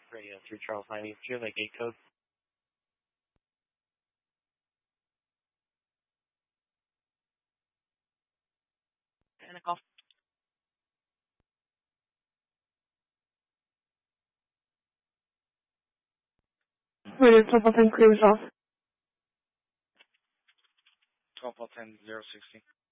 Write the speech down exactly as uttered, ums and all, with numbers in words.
Radio three Charles ninety. Do you have a gate code? And a call. Radio twelve ten, clear off. twelve ten zero sixty.